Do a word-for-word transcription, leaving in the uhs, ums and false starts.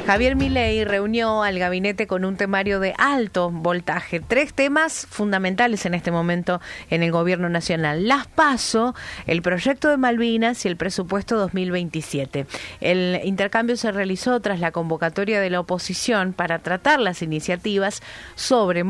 Javier Milei reunió al gabinete con un temario de alto voltaje. Tres temas fundamentales en este momento en el gobierno nacional: las PASO, el proyecto de Malvinas y el presupuesto dos mil veintisiete. El intercambio se realizó tras la convocatoria de la oposición para tratar las iniciativas sobre